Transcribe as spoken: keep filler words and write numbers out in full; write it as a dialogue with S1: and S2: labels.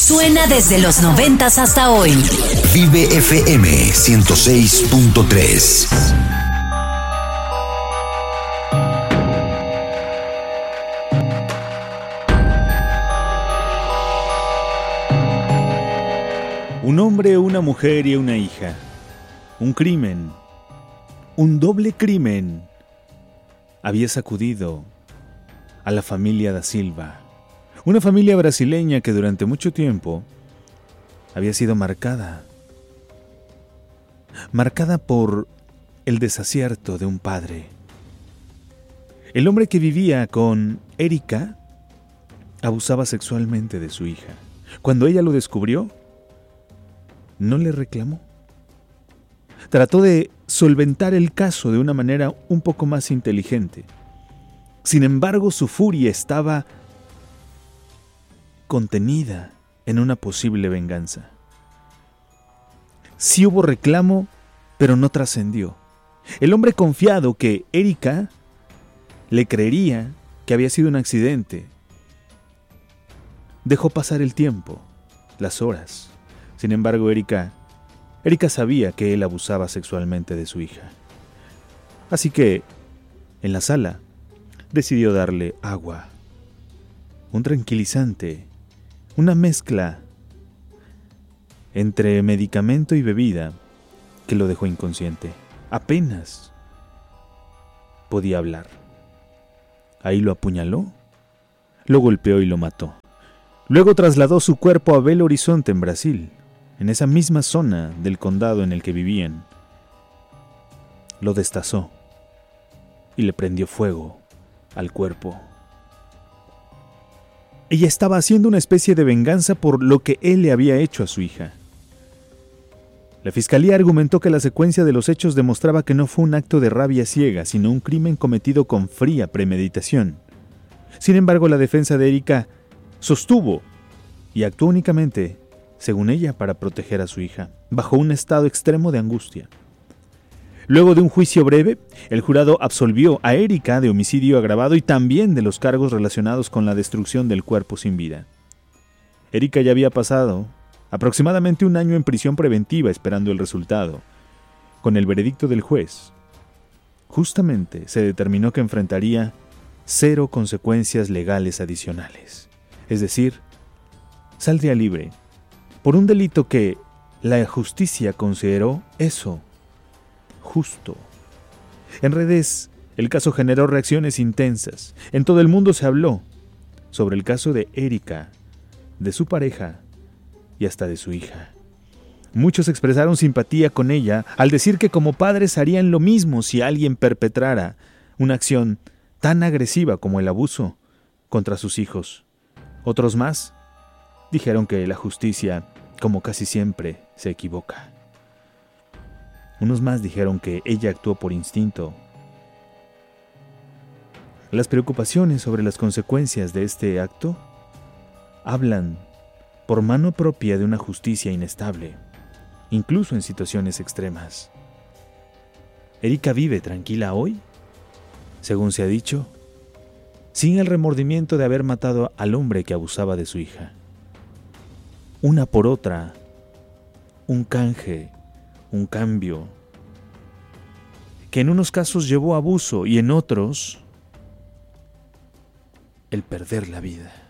S1: Suena desde los noventas hasta hoy.
S2: Vive F M ciento seis punto tres.
S3: Un hombre, una mujer y una hija. Un crimen. Un doble crimen había sacudido a la familia da Silva. Una familia brasileña que durante mucho tiempo había sido marcada. Marcada por el desacierto de un padre. El hombre que vivía con Erika abusaba sexualmente de su hija. Cuando ella lo descubrió, no le reclamó. Trató de solventar el caso de una manera un poco más inteligente. Sin embargo, su furia estaba contenida en una posible venganza. Sí hubo reclamo, pero no trascendió. El hombre confiado que Erika le creería que había sido un accidente, dejó pasar el tiempo, las horas. Sin embargo, Erika, Erika sabía que él abusaba sexualmente de su hija. Así que, en la sala, decidió darle agua, un tranquilizante, una mezcla entre medicamento y bebida que lo dejó inconsciente. Apenas podía hablar. Ahí lo apuñaló, lo golpeó y lo mató. Luego trasladó su cuerpo a Belo Horizonte, en Brasil, en esa misma zona del condado en el que vivían. Lo destazó y le prendió fuego al cuerpo. Ella estaba haciendo una especie de venganza por lo que él le había hecho a su hija. La fiscalía argumentó que la secuencia de los hechos demostraba que no fue un acto de rabia ciega, sino un crimen cometido con fría premeditación. Sin embargo, la defensa de Erika sostuvo y actuó únicamente, según ella, para proteger a su hija, bajo un estado extremo de angustia. Luego de un juicio breve, el jurado absolvió a Erika de homicidio agravado y también de los cargos relacionados con la destrucción del cuerpo sin vida. Erika ya había pasado aproximadamente un año en prisión preventiva esperando el resultado. Con el veredicto del juez, justamente se determinó que enfrentaría cero consecuencias legales adicionales. Es decir, saldría libre por un delito que la justicia consideró eso, justo. En redes, el caso generó reacciones intensas. En todo el mundo se habló sobre el caso de Erika, de su pareja y hasta de su hija. Muchos expresaron simpatía con ella al decir que como padres harían lo mismo si alguien perpetrara una acción tan agresiva como el abuso contra sus hijos. Otros más dijeron que la justicia, como casi siempre, se equivoca. Unos más dijeron que ella actuó por instinto. Las preocupaciones sobre las consecuencias de este acto hablan por mano propia de una justicia inestable, incluso en situaciones extremas. Erika vive tranquila hoy, según se ha dicho, sin el remordimiento de haber matado al hombre que abusaba de su hija. Una por otra, un canje, un cambio, que en unos casos llevó a abuso y en otros, el perder la vida.